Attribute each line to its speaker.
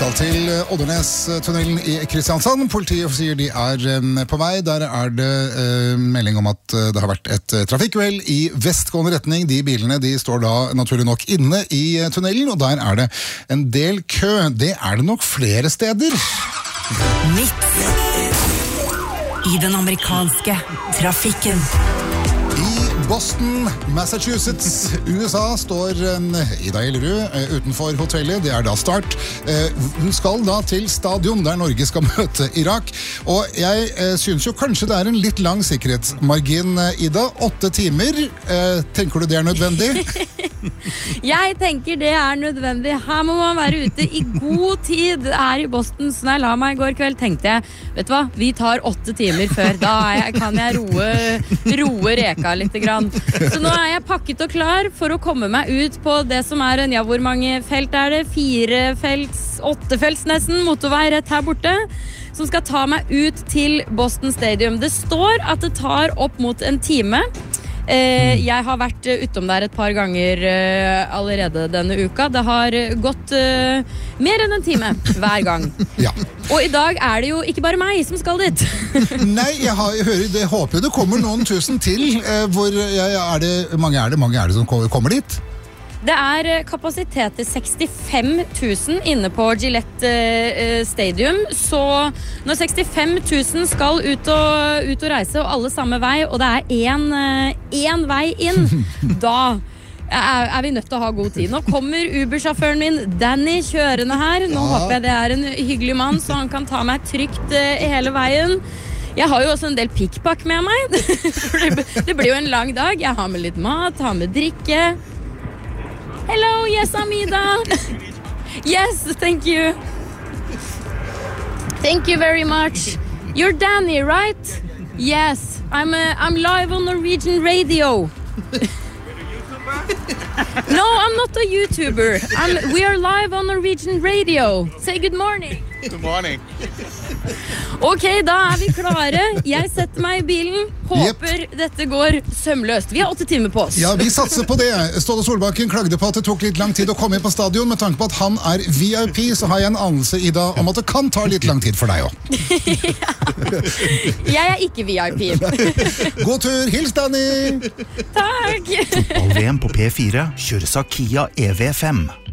Speaker 1: skal til Oddernes-tunnelen i Kristiansand. Politiet sier de på vei. Der det melding om at det har vært et trafikkuhell i vestgående retning. De bilene de står da naturlig nok inne i tunnelen, og der det en del kø. Det det nok flere steder.
Speaker 2: Midt i den amerikanske trafikken.
Speaker 1: Boston, Massachusetts, USA står Ida Ellerud utenfor hotellet. Det da start. Hun skal da til stadion der Norge skal møte Irak. Og jeg synes jo kanskje det en litt lang sikkerhetsmargin, Ida. 8 timer. Tenker du det nødvendig?
Speaker 3: Jeg tenker det nødvendig. Her må man være ute i god tid. Her i Boston, så når jeg la meg i går kveld, tenkte jeg, vet du hva, vi tar 8 timer før. Da kan jeg roe reka litt grann. Så nå jeg pakket og klar for å komme meg ut på det som hvor mange felt det? 4 felts, 8 felts nesten, motorvei rett her borte, som skal ta meg ut til Boston Stadium. Det står at det tar opp mot en time. Jeg har vært utom der et par ganger allerede denne uka. Det har gått mer enn en time hver gang.
Speaker 1: Ja.
Speaker 3: Og i dag det jo ikke bare meg som skal dit.
Speaker 1: Nei, jeg håper det kommer noen tusen til. Hvor mange som kommer dit?
Speaker 3: Det kapasitet til 65 000 inne på Gillette Stadium. Så når 65 000 skal ut og reise, og alle samme vei, og det en vei inn, da vi nødt til å ha god tid. Nå kommer Uber-sjåføren min, Danny, kjørende her. Nå håper jeg det en hyggelig mann, så han kan ta meg trygt hele veien. Jeg har jo også en del pickpack med meg. Det blir jo en lang dag. Jeg har med litt mat, har med drikke. Hello, yes, Amida. Yes, thank you. Thank you very much. You're Danny, right? Yes, I'm live on Norwegian radio. No, I'm not a YouTuber. We are live on Norwegian radio. Say good morning.
Speaker 4: Good morning.
Speaker 3: Ok, da vi klare. Jeg setter meg i bilen. Håper dette går sømløst. Vi har 8 timer på oss.
Speaker 1: Ja, vi satser på det. Ståle Solbakken klagde på at det tok litt lang tid å komme inn på stadion. Med tanke på at han VIP, så har jeg en anelse, Ida, om at det kan ta litt lang tid for deg også.
Speaker 3: Ja. Jeg ikke VIP.
Speaker 1: God tur. Hils, Danny!
Speaker 3: Takk!
Speaker 5: Fotball-VM på P4 kjøres av Kia EV5.